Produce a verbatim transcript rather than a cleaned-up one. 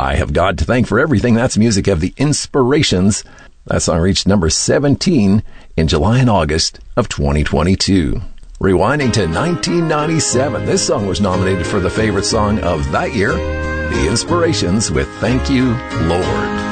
I Have God to Thank for Everything. That's music of The Inspirations. That song reached number seventeen in July and August of twenty twenty-two. Rewinding to nineteen ninety-seven, this song was nominated for the favorite song of that year, The Inspirations with Thank You, Lord.